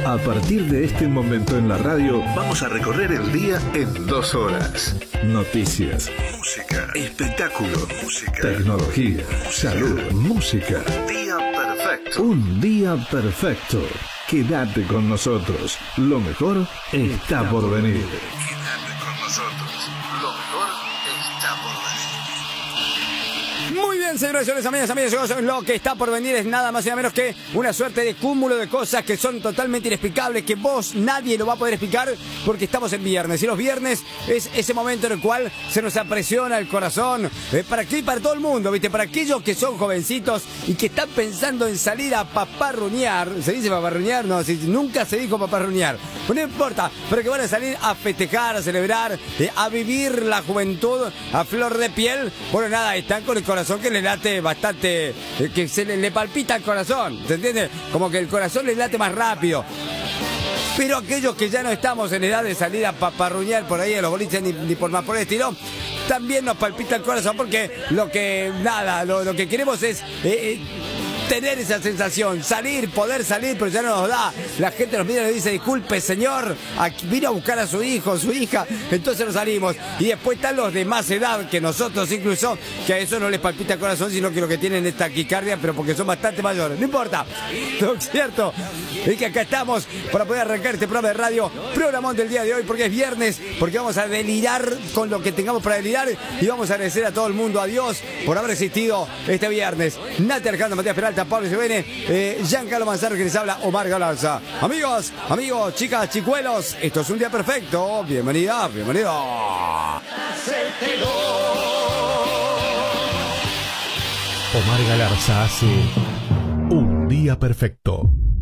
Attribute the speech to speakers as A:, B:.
A: A partir de este momento en la radio, vamos a recorrer el día en 2 horas. Noticias, música, espectáculo, música, tecnología, salud, música. Día perfecto. Un día perfecto. Quédate con nosotros. Lo mejor está por venir. Quédate con nosotros. Lo mejor está por venir.
B: Muy bien, señores, amigas, lo que está por venir es nada más y nada menos que una suerte de cúmulo de cosas que son totalmente inexplicables, que nadie lo va a poder explicar porque estamos en viernes. Y los viernes es ese momento en el cual se nos apresiona el corazón. Para todo el mundo, ¿viste? Para aquellos que son jovencitos y que están pensando en salir a paparruñar. ¿Se dice paparruñar? No, nunca se dijo paparruñar. Pues no importa, pero que van a salir a festejar, a celebrar, a vivir la juventud a flor de piel. Bueno, nada, están con el corazón que le late bastante, que se le palpita el corazón, ¿se entiende? Como que el corazón le late más rápido. Pero aquellos que ya no estamos en edad de salir a paparruñar por ahí a los boliches ni por más por el estilo, también nos palpita el corazón porque lo que queremos es tener esa sensación, poder salir, pero ya no nos da. La gente nos mira y nos dice, disculpe señor, aquí vino a buscar a su hijo, su hija, entonces nos salimos. Y después están los de más edad que nosotros incluso, que a eso no les palpita el corazón, sino que lo que tienen es taquicardia, pero porque son bastante mayores. No importa, lo cierto es que acá estamos para poder arrancar este programa de radio, programón del día de hoy, porque es viernes, porque vamos a delirar con lo que tengamos para delirar y vamos a agradecer a todo el mundo, a Dios, por haber existido este viernes. Nati Alejandro, Matías Peralta, Pablo Giovene, Giancarlo Manzaro, que les habla, Omar Galarza. Amigos, chicas, chicuelos, esto es un día perfecto. Bienvenido.
A: Omar Galarza hace un día perfecto.